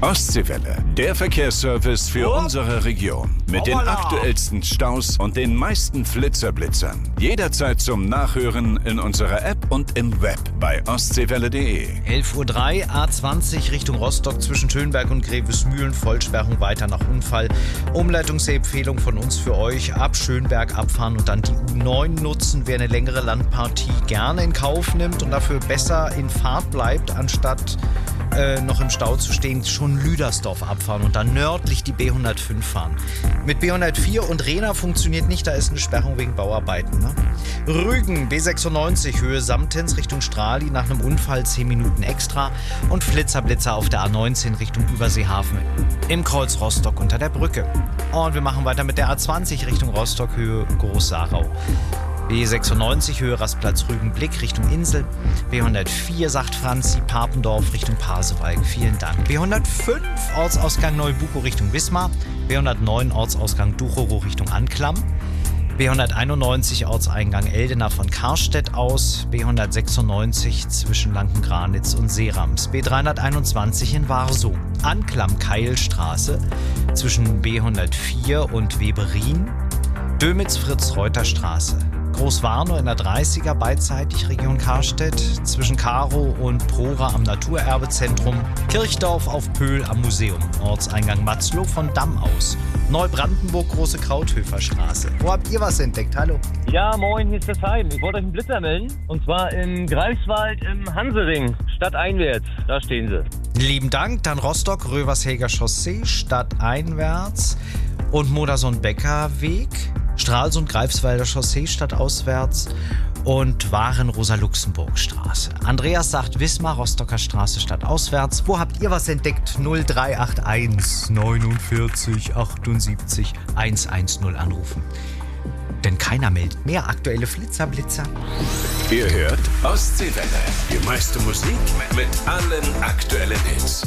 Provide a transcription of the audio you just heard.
Ostseewelle, der Verkehrsservice für unsere Region. Mit den aktuellsten Staus und den meisten Flitzer-Blitzern. Jederzeit zum Nachhören in unserer App und im Web bei ostseewelle.de. 11:03 Uhr, A20 Richtung Rostock zwischen Schönberg und Grevesmühlen. Vollsperrung weiter nach Unfall. Umleitungsempfehlung von uns für euch. Ab Schönberg abfahren und dann die U9 nutzen. Wer eine längere Landpartie gerne in Kauf nimmt und dafür besser in Fahrt bleibt, anstatt noch im Stau zu stehen, schon Lüdersdorf abfahren und dann nördlich die B105 fahren. Mit B104 und Rehna funktioniert nicht, da ist eine Sperrung wegen Bauarbeiten. Ne? Rügen, B96, Höhe Samtens Richtung Strahli, nach einem Unfall 10 Minuten extra. Und Flitzer auf der A19 Richtung Überseehafen im Kreuz Rostock unter der Brücke. Und wir machen weiter mit der A20 Richtung Rostock, Höhe Groß-Sarau. B96 Höhe Rastplatz Rügenblick Richtung Insel. B104 sagt Franzi Papendorf Richtung Pasewalk. Vielen Dank. B105 Ortsausgang Neubuko Richtung Wismar. B109 Ortsausgang Duchero Richtung Anklam. B191 Ortseingang Eldena von Karstedt aus. B196 zwischen Lankengranitz und Seerams. B321 in Warsow. Anklam-Keilstraße zwischen B104 und Weberin. Dömitz-Fritz-Reuter-Straße. Großwarnow in der 30er beidseitig Region Karstedt, zwischen Karow und Prora am Naturerbezentrum, Kirchdorf auf Pöhl am Museum, Ortseingang Matzlow von Damm aus, Neubrandenburg Große Krauthöferstraße. Wo habt ihr was entdeckt? Hallo? Ja, moin, hier ist der Heim. Ich wollte euch einen Blitzer melden, und zwar in Greifswald im Hansering, stadteinwärts, da stehen sie. Lieben Dank, dann Rostock, Röversheger Chaussee, stadteinwärts und Modersohn-Becker-Weg. Stralsund, Greifswalder Chaussee stadtauswärts und Waren Rosa-Luxemburg-Straße. Andreas sagt Wismar, Rostocker Straße stadtauswärts. Wo habt ihr was entdeckt? 0381 49 78 110 anrufen. Denn keiner meldet mehr aktuelle Flitzer. Ihr hört Ostseewelle. Die meiste Musik mit allen aktuellen Hits.